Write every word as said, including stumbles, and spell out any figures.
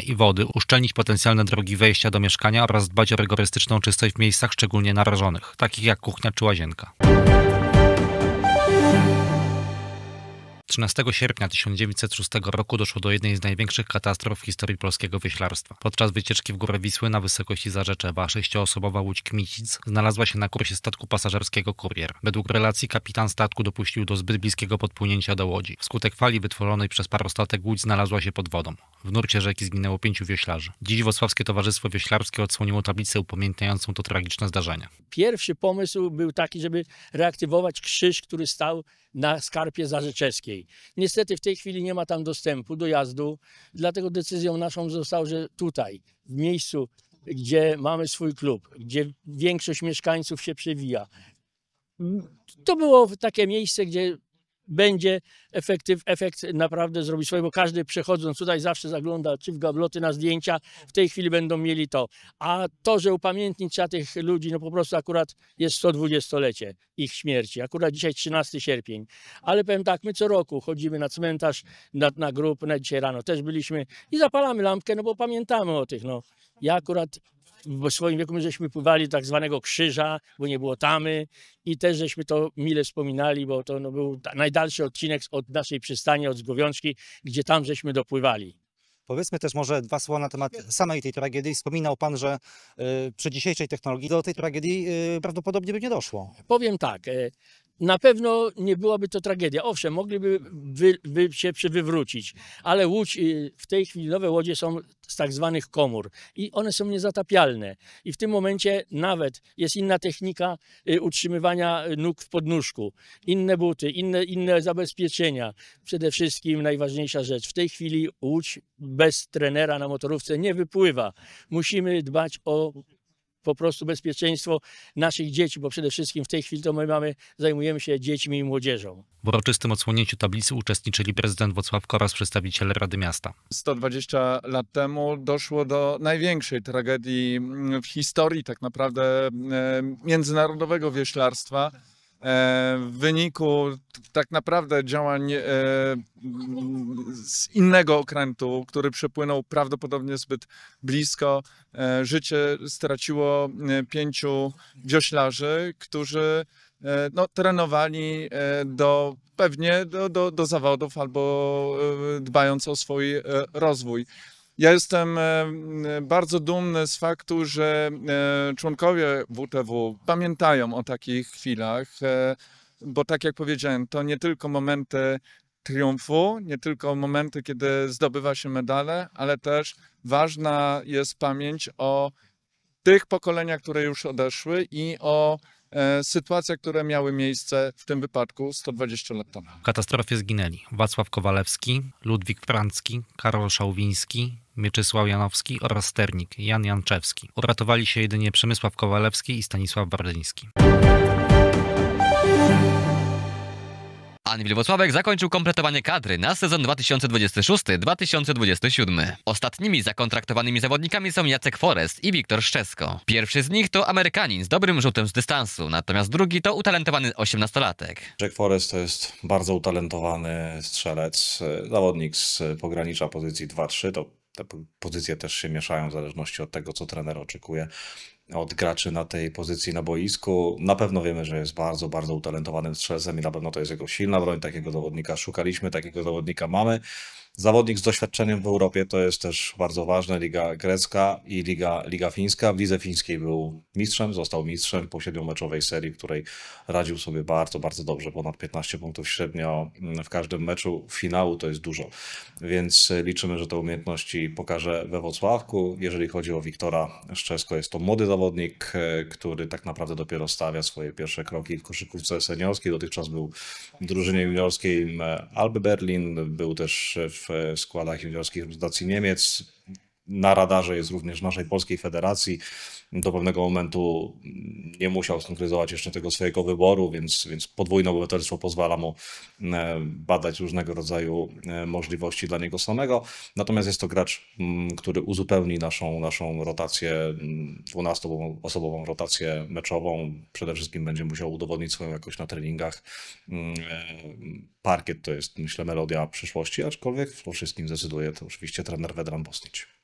i wody, uszczelnić potencjalne drogi wejścia do mieszkania oraz dbać o rygorystyczną czystość w miejscach szczególnie narażonych, takich jak kuchnia czy łazienka. trzynastego sierpnia tysiąc dziewięćset szóstego roku doszło do jednej z największych katastrof w historii polskiego wioślarstwa. Podczas wycieczki w górę Wisły na wysokości Zarzeczewa sześcioosobowa łódź Kmicic znalazła się na kursie statku pasażerskiego Kurier. Według relacji kapitan statku dopuścił do zbyt bliskiego podpłynięcia do łodzi. Wskutek fali wytworzonej przez parostatek łódź znalazła się pod wodą. W nurcie rzeki zginęło pięciu wioślarzy. Dziś Włocławskie Towarzystwo Wioślarskie odsłoniło tablicę upamiętniającą to tragiczne zdarzenie. Pierwszy pomysł był taki, żeby reaktywować krzyż, który stał na skarpie zarzeczeskiej. Niestety w tej chwili nie ma tam dostępu, dojazdu, dlatego decyzją naszą zostało, że tutaj, w miejscu, gdzie mamy swój klub, gdzie większość mieszkańców się przewija, to było takie miejsce, gdzie będzie efektyw, efekt naprawdę zrobić swoje, bo każdy przechodząc tutaj zawsze zagląda czy w gabloty na zdjęcia, w tej chwili będą mieli to. A to, że upamiętnić trzeba tych ludzi, no po prostu akurat jest sto dwudziestolecie ich śmierci, akurat dzisiaj trzynasty sierpień. Ale powiem tak, my co roku chodzimy na cmentarz, na, na grób, na dzisiaj rano też byliśmy i zapalamy lampkę, no bo pamiętamy o tych, no. Ja akurat w swoim wieku my żeśmy pływali tak zwanego krzyża, bo nie było tamy i też żeśmy to mile wspominali, bo to no, był najdalszy odcinek od naszej przystani, od Zgowiączki, gdzie tam żeśmy dopływali. Powiedzmy też może dwa słowa na temat samej tej tragedii. Wspominał Pan, że y, przy dzisiejszej technologii do tej tragedii y, prawdopodobnie by nie doszło. Powiem tak, y, na pewno nie byłaby to tragedia. Owszem, mogliby wy, wy się przywrócić, ale łódź, y, w tej chwili nowe łodzie są z tak zwanych komór i one są niezatapialne. I w tym momencie nawet jest inna technika y, utrzymywania nóg w podnóżku, inne buty, inne, inne zabezpieczenia. Przede wszystkim najważniejsza rzecz, w tej chwili łódź bez trenera na motorówce nie wypływa. Musimy dbać o po prostu bezpieczeństwo naszych dzieci, bo przede wszystkim w tej chwili to my mamy, zajmujemy się dziećmi i młodzieżą. W uroczystym odsłonięciu tablicy uczestniczyli prezydent Włocławka oraz przedstawiciele Rady Miasta. sto dwadzieścia lat temu doszło do największej tragedii w historii tak naprawdę międzynarodowego wioślarstwa. W wyniku tak naprawdę działań z innego okrętu, który przepłynął prawdopodobnie zbyt blisko, życie straciło pięciu wioślarzy, którzy no, trenowali do, pewnie do, do, do zawodów albo dbając o swój rozwój. Ja jestem bardzo dumny z faktu, że członkowie W T W pamiętają o takich chwilach, bo tak jak powiedziałem, to nie tylko momenty triumfu, nie tylko momenty, kiedy zdobywa się medale, ale też ważna jest pamięć o tych pokoleniach, które już odeszły i o sytuacjach, które miały miejsce w tym wypadku sto dwadzieścia lat temu. W katastrofie zginęli Wacław Kowalewski, Ludwik Francki, Karol Szałwiński, Mieczysław Janowski oraz sternik Jan Janczewski. Uratowali się jedynie Przemysław Kowalewski i Stanisław Bardyński. Anwil Włocławek zakończył kompletowanie kadry na sezon dwa tysiące dwudziesty szósty dwa tysiące dwudziesty siódmy. Ostatnimi zakontraktowanymi zawodnikami są Jacek Forest i Wiktor Szczesko. Pierwszy z nich to Amerykanin z dobrym rzutem z dystansu, natomiast drugi to utalentowany osiemnastolatek. Jack Forest to jest bardzo utalentowany strzelec, zawodnik z pogranicza pozycji dwa trzy. To te pozycje też się mieszają w zależności od tego, co trener oczekuje od graczy na tej pozycji na boisku. Na pewno wiemy, że jest bardzo, bardzo utalentowanym strzelcem i na pewno to jest jego silna broń. Takiego zawodnika szukaliśmy, takiego zawodnika mamy. Zawodnik z doświadczeniem w Europie to jest też bardzo ważne. Liga grecka i Liga, Liga fińska. W lidze fińskiej był mistrzem, został mistrzem po siedmiomeczowej serii, w której radził sobie bardzo, bardzo dobrze. Ponad piętnaście punktów średnio w każdym meczu. Finału to jest dużo, więc liczymy, że te umiejętności pokaże we Włocławku. Jeżeli chodzi o Wiktora Szczesko, jest to młody zawodnik, który tak naprawdę dopiero stawia swoje pierwsze kroki w koszykówce seniorskiej. Dotychczas był w drużynie juniorskiej Alby Berlin, był też w w składach juniorskich reprezentacji Niemiec. Na radarze jest również naszej polskiej federacji. Do pewnego momentu nie musiał skonkretyzować jeszcze tego swojego wyboru, więc, więc podwójne obywatelstwo pozwala mu badać różnego rodzaju możliwości dla niego samego. Natomiast jest to gracz, który uzupełni naszą, naszą rotację, dwunastoosobową rotację meczową. Przede wszystkim będzie musiał udowodnić swoją jakość na treningach. Parkiet to jest, myślę, melodia przyszłości, aczkolwiek po wszystkim zdecyduje to oczywiście trener Vedran Bosnić.